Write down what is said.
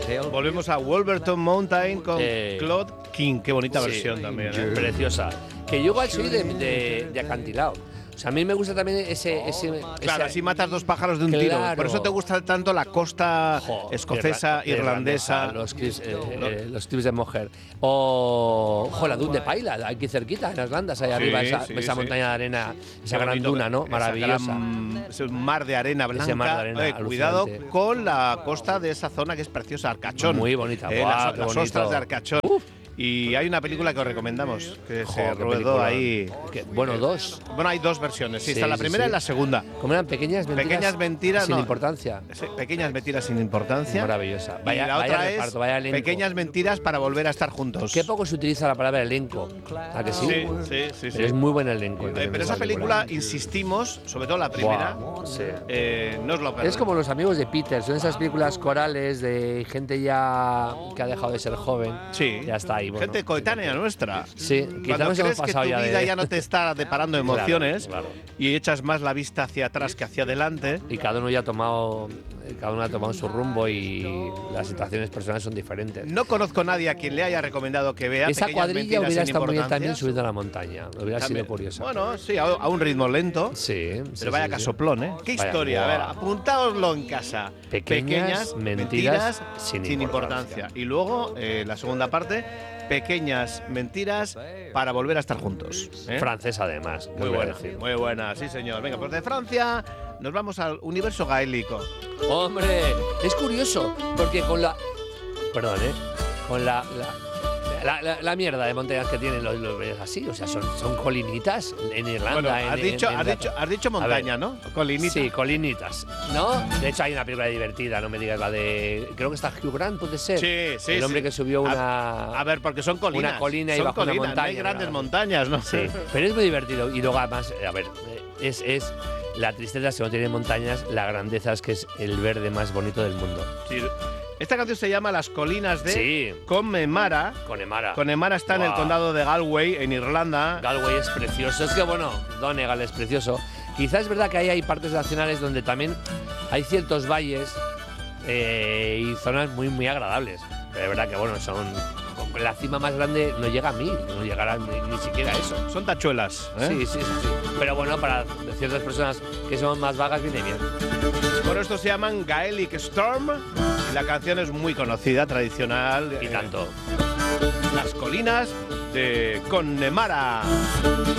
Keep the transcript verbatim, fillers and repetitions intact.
Volvemos a Wolverton Mountain con Eh, Claude King. Qué bonita sí, versión también, ¿eh? Preciosa. Que yo igual soy de, de, de acantilado. O sea, a mí me gusta también ese... ese Claro, ese, así matas dos pájaros de un Claro. tiro. Por eso te gusta tanto la costa Jo, escocesa, irla- irlandesa. Los clips, eh, eh, los clips de Moher. O, jo, la Dune de Paila, aquí cerquita, en Irlanda, ahí Sí, arriba, esa, sí, esa sí. montaña de arena, esa Qué gran bonito, duna, ¿no? esa Maravillosa. gran- ese mar de arena blanca. Ese mar de arena Oye, cuidado alucinante. con la costa de esa zona que es preciosa, Arcachón. Muy bonita, Eh, guau, las, qué las bonito. ostras de Arcachón. Uf. Y hay una película que os recomendamos, que Jo, se qué rodó película. ahí. Que- bueno, dos. Bueno, hay dos versiones. Sí, Sí, está la sí, primera sí. y la segunda. Como eran pequeñas mentiras. Pequeñas mentiras, sin no. importancia. Sí, pequeñas mentiras sin importancia. Maravillosa. Y Vaya, la vaya otra reparto, es vaya elenco. pequeñas mentiras para volver a estar juntos. Qué poco se utiliza la palabra elenco. ¿A que sí? Sí, sí, sí, Pero sí. es muy buen elenco. Eh, pero esa película, insistimos, sobre todo la primera, Buah, sí. eh, no os lo Es perdáis. como Los amigos de Peter, son esas películas corales de gente ya que ha dejado de ser joven. Sí. Ya está ahí. Bueno. Gente coetánea nuestra. Sí, quizá Cuando nos hemos crees que tu pasado ya vida de... ya no te está deparando emociones Claro, y echas más la vista hacia atrás que hacia adelante. Y cada uno ya ha tomado, cada uno ha tomado su rumbo y las situaciones personales son diferentes. No conozco a nadie a quien le haya recomendado que vea Esa Pequeñas cuadrilla Mentiras hubiera sin estado muy bien importancia. también subiendo a la montaña. Hubiera También. sido curioso. Bueno, sí, a, a un ritmo lento. Sí, sí, Pero vaya sí, sí. casoplón, ¿eh? Qué Vaya, historia. A ver, buah. apuntaoslo en casa. Pequeñas mentiras sin importancia. Y luego, eh, la segunda parte, pequeñas mentiras para volver a estar juntos. ¿eh? Francesa además. Muy os voy a buena, decir. muy buena, sí señor. Venga, pues de Francia nos vamos al universo gaélico. Hombre, es curioso, porque con la... Perdón, ¿eh? Con la... la La, la, la mierda de montañas que tienen los, los ves así, o sea, son, son colinitas en Irlanda. Bueno, en- has en- dicho, en- has dicho, has dicho montaña, ¿no? Colinita. Sí, colinitas, ¿no? De hecho, hay una película divertida, no me digas la de. Creo que está Hugh Grant, puede ser. Sí, sí, El hombre sí. que subió A- una. A ver, porque son colinas. Una colina y son bajo una colinas, montaña, no hay grandes ¿verdad? montañas, ¿no? Sí, pero es muy divertido. Y luego, además, a ver, es, es la tristeza si no tiene montañas, la grandeza es que es el verde más bonito del mundo. Sí. Esta canción se llama Las colinas de Sí. Connemara. Connemara. Connemara está en el Guau. condado de Galway, en Irlanda. Galway es precioso. Es que, bueno, Donegal es precioso. Quizás es verdad que ahí hay partes nacionales donde también hay ciertos valles eh, y zonas muy, muy agradables. Pero es verdad que, bueno, son. Con la cima más grande no llega a mil, no llegará ni, ni siquiera a eso. Son tachuelas. ¿eh? Sí, sí, sí, sí. Pero bueno, para ciertas personas que son más vagas viene bien. Por esto se llaman Gaelic Storm. Y la canción es muy conocida, tradicional. Y eh, tanto. Las colinas de Connemara.